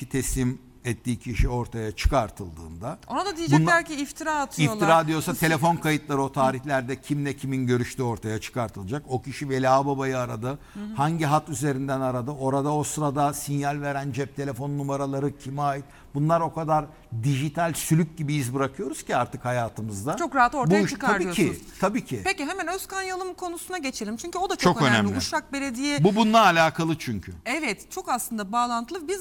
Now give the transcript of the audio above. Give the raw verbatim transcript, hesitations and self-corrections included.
teslim ettiği kişi ortaya çıkartıldığında ona da diyecekler bunlar, ki iftira atıyorlar. İftira diyorsa telefon kayıtları o tarihlerde kimle kimin görüştüğü ortaya çıkartılacak. O kişi Veli Ağababa'yı aradı. Hı hı. Hangi hat üzerinden aradı? Orada o sırada sinyal veren cep telefon numaraları kime ait? Bunlar o kadar dijital sülük gibi iz bırakıyoruz ki artık hayatımızda. Çok rahat ortaya Bu iş, çıkar tabii ki, diyorsunuz. tabii ki. Peki hemen Özkan Yalım konusuna geçelim. Çünkü o da çok, Çok önemli. önemli. Uşak Belediye. Bu bununla alakalı çünkü. Evet, çok aslında bağlantılı. Biz